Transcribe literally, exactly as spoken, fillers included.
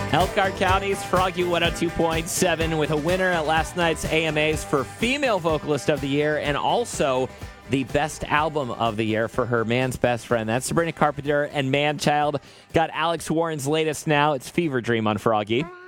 Elkhart County's Froggy one oh two point seven with a winner at last night's A M As for Female Vocalist of the Year and also the Best Album of the Year for her Man's Best Friend. That's Sabrina Carpenter and Man Child. Got Alex Warren's latest now. It's Fever Dream on Froggy.